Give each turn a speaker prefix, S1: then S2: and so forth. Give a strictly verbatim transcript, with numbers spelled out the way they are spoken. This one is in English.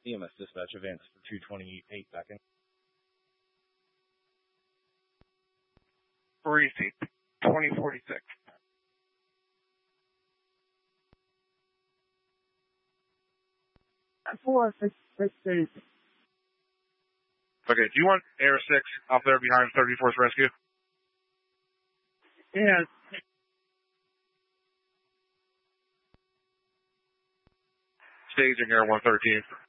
S1: E M S dispatch advance for two twenty-eight back in.
S2: Parisi, twenty forty-six.
S3: Four, six, six, six.
S2: Okay, do you want Air six up there behind thirty-fourth Rescue?
S3: Yes.
S2: Staging Air one thirteen.